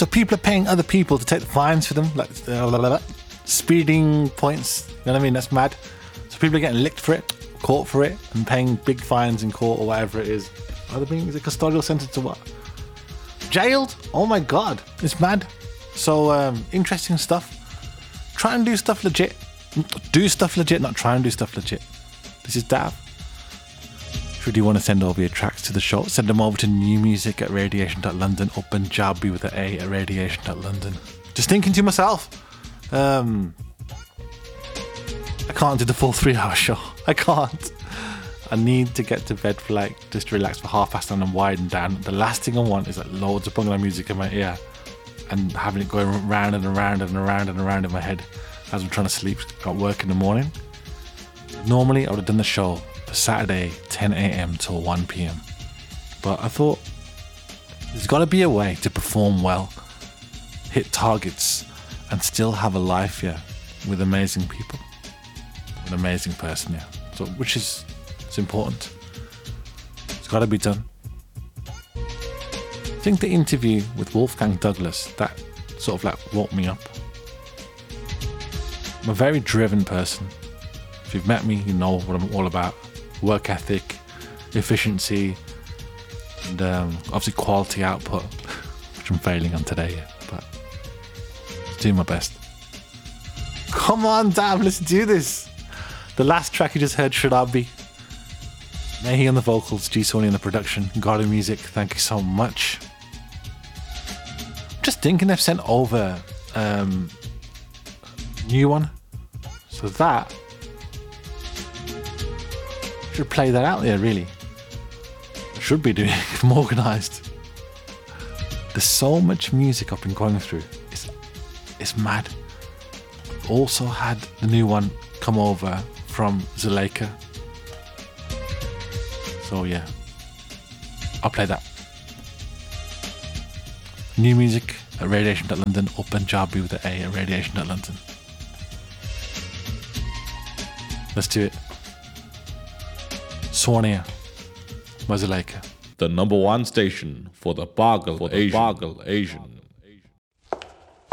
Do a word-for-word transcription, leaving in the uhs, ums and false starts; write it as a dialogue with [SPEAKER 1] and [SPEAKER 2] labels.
[SPEAKER 1] So people are paying other people to take the fines for them, like uh, blah, blah, blah. Speeding points. You know what I mean? That's mad. So people are getting licked for it, caught for it, and paying big fines in court or whatever it is. Are they being, is it custodial sentence to what? Jailed? Oh my god, it's mad. So um, interesting stuff. Try and do stuff legit. Do stuff legit, not try and do stuff legit. This is Dav. Should you want to send over your tracks to the show, send them over to new music at radiation dot london or Punjabi with an A at radiation dot london. Just thinking to myself, um, I can't do the full three hour show. I can't. I need to get to bed for like, just relax for half past nine and wind down. The last thing I want is like loads of bungalow music in my ear and having it going round and around and around and around in my head as I'm trying to sleep at work in the morning. Normally I would have done the show for Saturday ten a.m. till one p.m. But I thought there's got to be a way to perform well, hit targets, and still have a life here with amazing people, an amazing person here. So, which is it's important. It's got to be done. I think the interview with Wolfgang Douglas, that sort of like woke me up. I'm a very driven person. If you've met me, you know what I'm all about. Work ethic, efficiency, and um, obviously quality output, which I'm failing on today, but I'm doing my best. Come on, Dav, let's do this. The last track you just heard, Should I Be? Mehi on the vocals, G Sony on the production, Garden Music, thank you so much. Just thinking they've sent over um, a new one. So that should play that out there, really. I should be doing it more organised. There's so much music I've been going through. It's, it's mad. I've also had the new one come over from Zuleika. So yeah, I'll play that. New music at radiation dot london or Punjabi with the A at radiation dot london. Let's do it. Swarnia, Zuleika.
[SPEAKER 2] The number one station for the Bargal Asian. Bargal Asian.